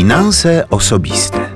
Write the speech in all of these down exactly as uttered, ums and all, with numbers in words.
Finanse osobiste.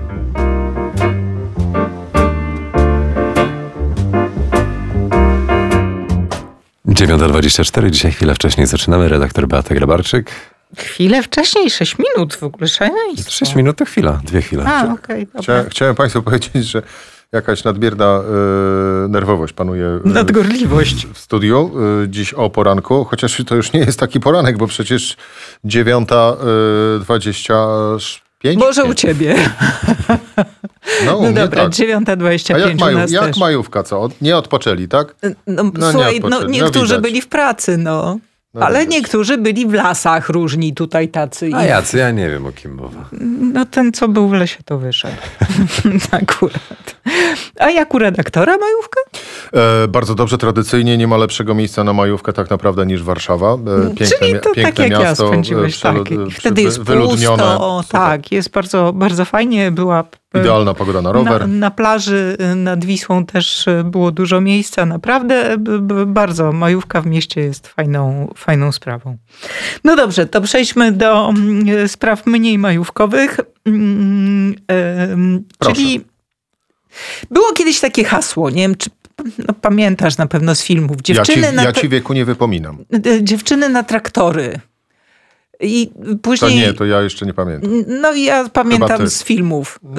dziewiąta dwadzieścia cztery, dzisiaj chwilę wcześniej zaczynamy. Redaktor Beata Grabarczyk. Chwilę wcześniej, sześć minut w ogóle, szaleństwo. sześć minut to chwila, dwie chwile. A, okej, okay, dobra. Chcia, chciałem Państwu powiedzieć, że jakaś nadmierna y, nerwowość panuje y, Nadgorliwość w studiu y, dziś o poranku, chociaż to już nie jest taki poranek, bo przecież dziewiąta dwadzieścia pięć. Może u ciebie. No, u no mnie dobra, tak. dziewiąta dwadzieścia A pięć jak, maju, u nas jak też. majówka, co? Nie odpoczęli, tak? No, No, słuchaj, nie no, odpoczęli. niektórzy No, byli w pracy, no. No, Ale widać. niektórzy byli w lasach różni tutaj tacy. A jacy? Ja nie wiem, o kim mowa. No ten, co był w lesie, to wyszedł. Akurat. A jak u redaktora majówka? E, bardzo dobrze, tradycyjnie nie ma lepszego miejsca na majówkę tak naprawdę niż Warszawa. E, piękne, Czyli to piękne tak jak miasto, ja spędziłeś. e, Tak. przelu- I wtedy jest wyludnione. pusto. Super. Tak, jest bardzo, bardzo fajnie. Była Idealna pogoda na rower. Na, na plaży nad Wisłą też było dużo miejsca. Naprawdę b, b, bardzo majówka w mieście jest fajną, fajną sprawą. No dobrze, to przejdźmy do mm, spraw mniej majówkowych. Mm, em, czyli było kiedyś takie hasło, nie wiem, czy no, pamiętasz na pewno z filmów. Ja ci, Dziewczyny, na, ja ci wieku nie wypominam. e, dziewczyny na traktory. I To później... nie, to ja jeszcze nie pamiętam. No i ja Chyba pamiętam ty. z filmów.